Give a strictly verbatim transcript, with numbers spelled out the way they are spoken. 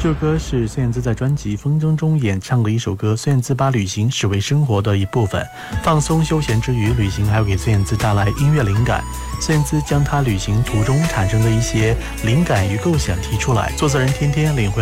这首歌是孙燕姿在专辑《风筝》中演唱的一首歌。孙燕姿把旅行视为生活的一部分，放松休闲之余，旅行还会给孙燕姿带来音乐灵感。孙燕姿将她旅行途中产生的一些灵感与构想提出来，作词人天天领会